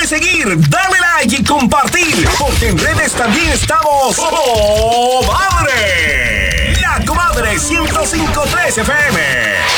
Dale seguir, dale like y compartir, porque en redes también estamos ¡Oh, madre! La Comadre 105.3 FM.